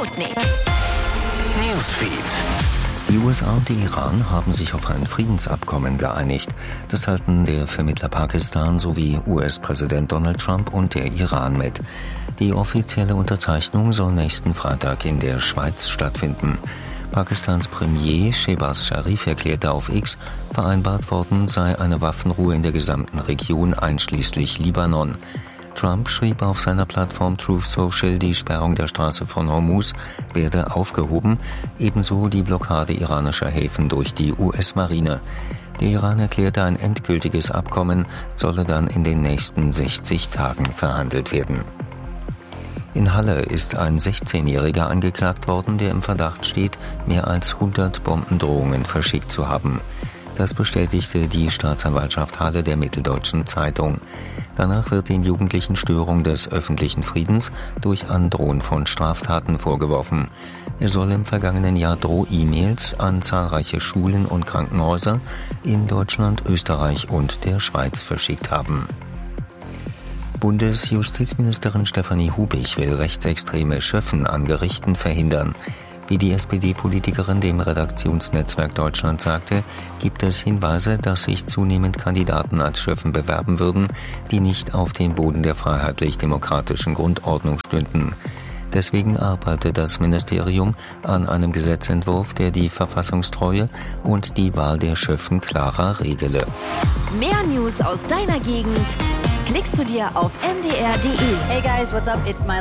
Sputnik. Newsfeed. Die USA und der Iran haben sich auf ein Friedensabkommen geeinigt. Das halten der Vermittler Pakistan sowie US-Präsident Donald Trump und der Iran mit. Die offizielle Unterzeichnung soll nächsten Freitag in der Schweiz stattfinden. Pakistans Premier Shehbaz Sharif erklärte auf X, vereinbart worden sei eine Waffenruhe in der gesamten Region einschließlich Libanon. Trump schrieb auf seiner Plattform Truth Social, die Sperrung der Straße von Hormuz werde aufgehoben, ebenso die Blockade iranischer Häfen durch die US-Marine. Der Iran erklärte, ein endgültiges Abkommen solle dann in den nächsten 60 Tagen verhandelt werden. In Halle ist ein 16-Jähriger angeklagt worden, der im Verdacht steht, mehr als 100 Bombendrohungen verschickt zu haben. Das bestätigte die Staatsanwaltschaft Halle der Mitteldeutschen Zeitung. Danach wird dem Jugendlichen Störung des öffentlichen Friedens durch Androhen von Straftaten vorgeworfen. Er soll im vergangenen Jahr Droh-E-Mails an zahlreiche Schulen und Krankenhäuser in Deutschland, Österreich und der Schweiz verschickt haben. Bundesjustizministerin Stefanie Hubich will rechtsextreme Schöffen an Gerichten verhindern. Wie die SPD-Politikerin dem Redaktionsnetzwerk Deutschland sagte, gibt es Hinweise, dass sich zunehmend Kandidaten als Schöffen bewerben würden, die nicht auf dem Boden der freiheitlich-demokratischen Grundordnung stünden. Deswegen arbeitet das Ministerium an einem Gesetzentwurf, der die Verfassungstreue und die Wahl der Schöffen klarer regele. Mehr News aus deiner Gegend klickst du dir auf mdr.de. Hey guys, what's up? It's Miley